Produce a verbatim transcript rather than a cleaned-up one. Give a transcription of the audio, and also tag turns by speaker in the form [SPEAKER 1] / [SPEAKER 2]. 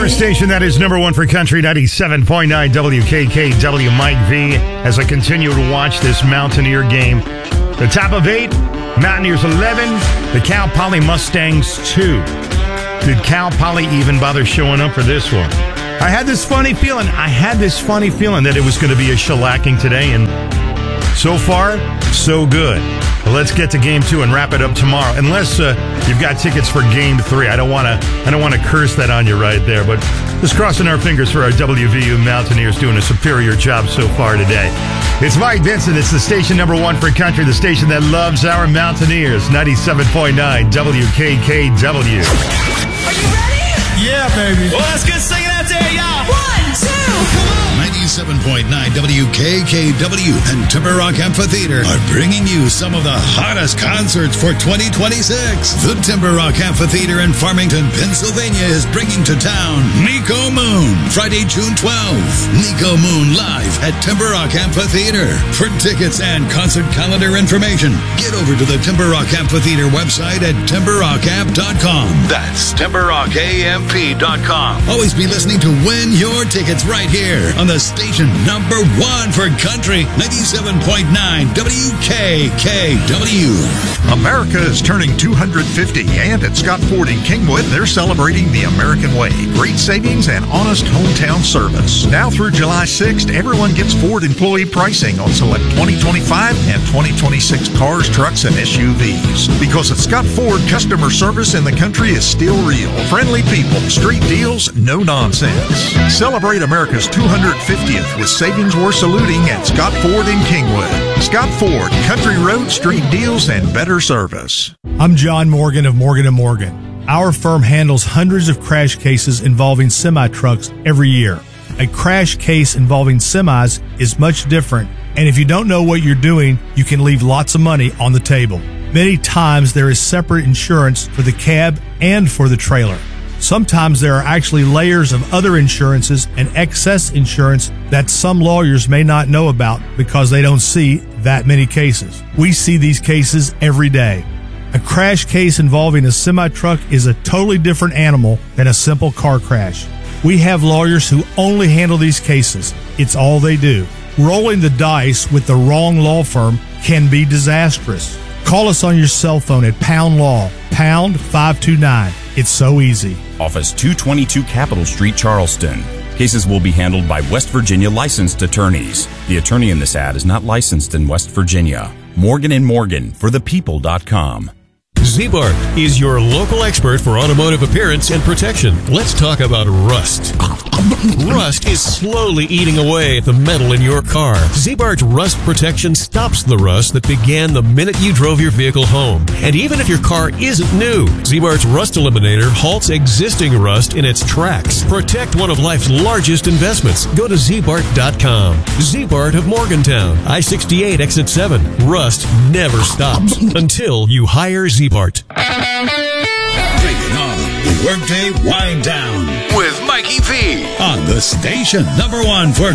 [SPEAKER 1] Our station that is number one for country, ninety-seven point nine W K K W. Mike V. As I continue to watch this Mountaineer game. The top of eight, Mountaineers eleven, the Cal Poly Mustangs two. Did Cal Poly even bother showing up for this one? I had this funny feeling. I had this funny feeling that it was going to be a shellacking today, and so far, so good. But let's get to game two and wrap it up tomorrow. Unless uh, you've got tickets for game three, I don't want to. I don't want to curse that on you right there. But just crossing our fingers for our W V U Mountaineers doing a superior job so far today. It's Mike Vincent. It's the station number one for country, the station that loves our Mountaineers. ninety-seven point nine W K K W.
[SPEAKER 2] Are you ready?
[SPEAKER 3] Yeah, baby.
[SPEAKER 2] Well, let's get singing out there, y'all. One, two, come on.
[SPEAKER 4] ninety-seven point nine W K K W and Timber Rock Amphitheater are bringing you some of the hottest concerts for twenty twenty-six. The Timber Rock Amphitheater in Farmington, Pennsylvania is bringing to town Nico Moon, Friday, June twelfth. Nico Moon live at Timber Rock Amphitheater. For tickets and concert calendar information, get over to the Timber Rock Amphitheater website at timber rock amp dot com. That's timber rock amp dot com. Always be listening to win your tickets right here on the station number one for country, ninety-seven point nine W K K W.
[SPEAKER 5] America is turning two hundred fifty, and at Scott Ford in Kingwood, they're celebrating the American way. Great savings and honest hometown service. Now through July sixth, everyone gets Ford employee pricing on select twenty twenty-five and twenty twenty-six cars, trucks, and S U Vs. Because at Scott Ford, customer service in the country is still real. Friendly people, street deals, no nonsense. Celebrate America's two hundred fiftieth with savings worth saluting at Scott Ford in Kingwood. Scott Ford, country road, street deals, and better service.
[SPEAKER 3] I'm John Morgan of Morgan and Morgan. Our firm handles hundreds of crash cases involving semi-trucks every year. A crash case involving semis is much different, and if you don't know what you're doing, you can leave lots of money on the table. Many times there is separate insurance for the cab and for the trailer. Sometimes there are actually layers of other insurances and excess insurance that some lawyers may not know about because they don't see that many cases. We see these cases every day. A crash case involving a semi-truck is a totally different animal than a simple car crash. We have lawyers who only handle these cases. It's all they do. Rolling the dice with the wrong law firm can be disastrous. Call us on your cell phone at Pound Law, pound five two nine. It's so easy.
[SPEAKER 6] Office two twenty-two Capitol Street, Charleston. Cases will be handled by West Virginia licensed attorneys. The attorney in this ad is not licensed in West Virginia. Morgan and Morgan for the people dot com.
[SPEAKER 7] Z-Bart is your local expert for automotive appearance and protection. Let's talk about rust. Rust is slowly eating away at the metal in your car. Z-Bart's rust protection stops the rust that began the minute you drove your vehicle home. And even if your car isn't new, Z-Bart's Rust Eliminator halts existing rust in its tracks. Protect one of life's largest investments. Go to Z Bart dot com. Z-Bart of Morgantown, I sixty-eight exit seven. Rust never stops until you hire Z-Bart.
[SPEAKER 4] Bringing on the Workday Wind Down with Mikey V on the station number one for